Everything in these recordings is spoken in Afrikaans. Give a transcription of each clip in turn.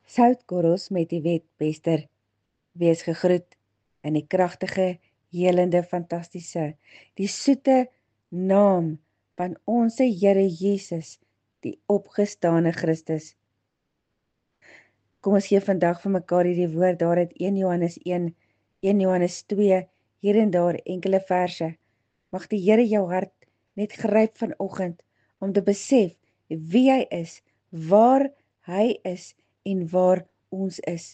Soutkorrels met die wetbester, wees gegroet in die kragtige, helende, fantastiese, die soete naam van ons Here Jesus, die opgestane Christus. Kom ons gee vandag vir mekaar hierdie woord daar uit 1 Johannes 1, 1 Johannes 2, hier en daar enkele verse. Mag die Here jou hart net gryp vanoggend om te besef wie hy is, waar hy is en waar ons is.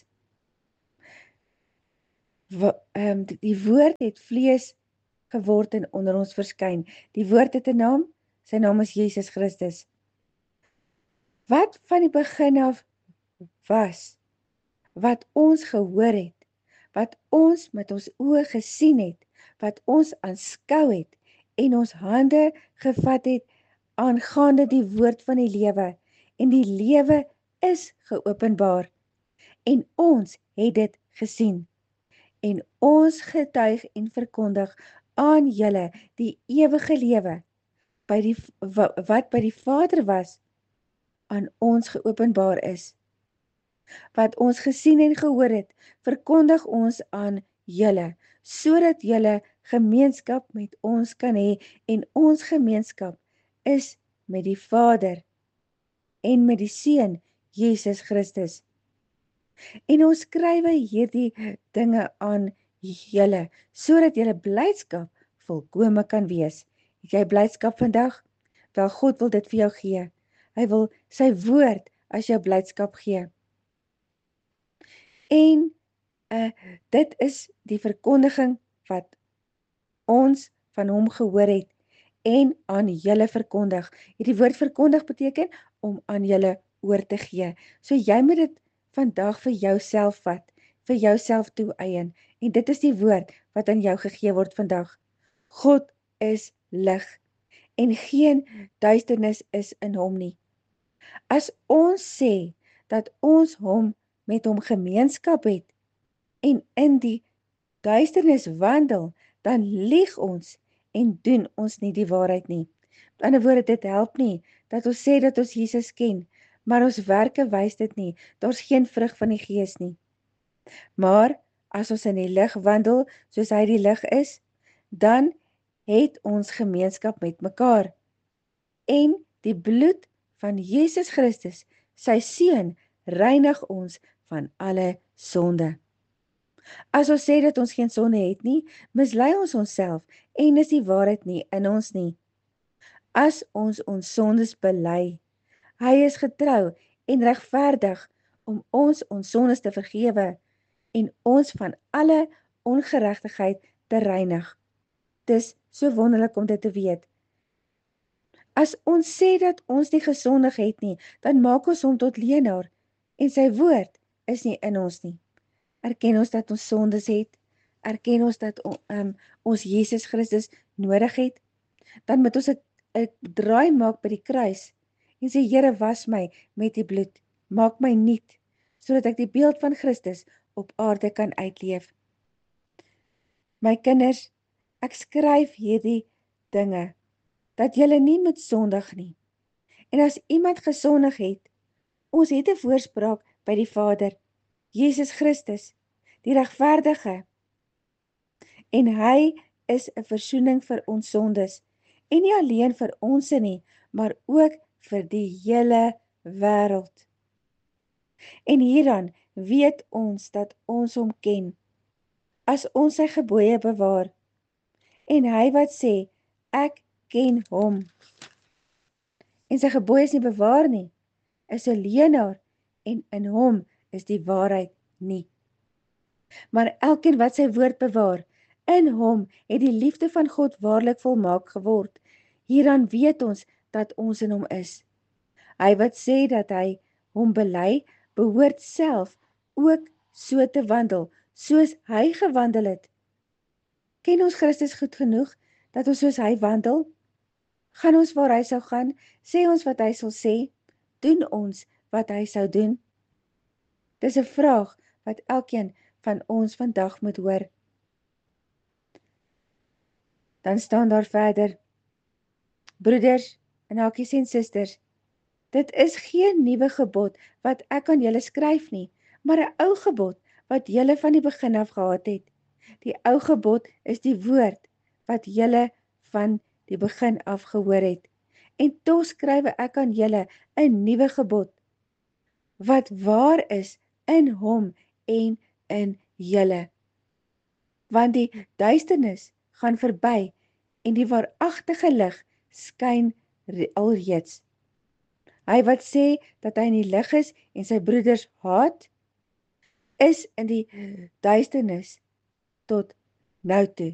Die woord het vlees geword en onder ons verskyn. Die woord het 'n naam, sy naam is Jesus Christus. Wat van die begin af was, wat ons gehoor het, wat ons met ons oë gesien het, wat ons aanskou het en ons hande gevat het aangaande die woord van die lewe, en die lewe is geopenbaar en ons het dit gesien. En ons getuig en verkondig aan julle die ewige lewe, wat by die Vader was, aan ons geopenbaar is. Wat ons gesien en gehoor het, verkondig ons aan julle, sodat julle gemeenskap met ons kan hê, en ons gemeenskap is met die Vader en met die Seun, Jesus Christus. En ons skrywe hierdie dinge aan julle, sodat julle blydskap volkome kan wees. Het jy blydskap vandag? Wel, God wil dit vir jou gee. Hy wil sy woord as jou blydskap gee. En dit is die verkondiging wat ons van hom gehoor het en aan julle verkondig. Hierdie woord verkondig beteken om aan julle oor te gee. So jy moet dit vandag vir jouself vat, vir jouself toeëien. En dit is die woord wat aan jou gegee word vandag. God is lig en geen duisternis is in hom nie. As ons sê dat ons met hom gemeenskap het en in die duisternis wandel, dan lieg ons en doen ons nie die waarheid nie. Met ander woorde, dit help nie dat ons sê dat ons Jesus ken, maar ons werke wys dit nie. Daar's geen vrug van die Gees nie. Maar as ons in die lig wandel, soos hy die lig is, dan het ons gemeenskap met mekaar. En die bloed van Jesus Christus, sy Seun, reinig ons van alle sonde. As ons sê dat ons geen sonde het nie, mislei ons onsself en is die waarheid nie in ons nie. As ons sondes bely, hy is getrou en regverdig om ons sondes te vergewe en ons van alle ongeregtigheid te reinig. Dis so wonderlik om dit te weet. As ons sê dat ons nie gesondig het nie, dan maak ons hom tot leienaar en sy woord is nie in ons nie. Erken ons dat ons sondes het, erken ons dat ons Jesus Christus nodig het, dan moet ons 'n draai maak by die kruis en sê, Here, was my met die bloed, maak my nuut, sodat ek die beeld van Christus op aarde kan uitleef. My kinders, ek skryf hierdie dinge, dat julle nie moet sondig nie. En as iemand gesondig het, ons het 'n voorspraak by die Vader, Jesus Christus, die regverdige. En hy is 'n versoening vir ons sondes, en nie alleen vir ons nie, maar ook vir die hele wêreld. En hieraan weet ons dat ons hom ken, as ons sy gebooie bewaar. En hy wat sê, ek ken hom, en sy gebooie is nie bewaar nie, is 'n leienaar, en in hom is die waarheid nie. Maar elkeen wat sy woord bewaar, in hom het die liefde van God waarlik volmaak geword. Hieraan weet ons dat ons in hom is. Hy wat sê dat hy hom bely, behoort self ook so te wandel, soos hy gewandel het. Ken ons Christus goed genoeg, dat ons soos hy wandel? Gaan ons waar hy sou gaan? Sê ons wat hy sal sê? Doen ons wat hy sou doen? Dis 'n vraag wat elkeen van ons vandag moet hoor. Dan staan daar verder, broeders en hakies en susters, Dit is geen nuwe gebod wat ek aan julle skryf nie, maar 'n ou gebod wat julle van die begin af gehad het. Die ou gebod is die woord wat julle van die begin af gehoor het. En tog skrywe ek aan julle 'n nuwe gebod wat waar is in hom en in julle. Want die duisternis gaan verby en die waaragtige lig skyn alreeds. Hy wat sê dat hy in die lig is en sy broeders haat, is in die duisternis tot nou toe.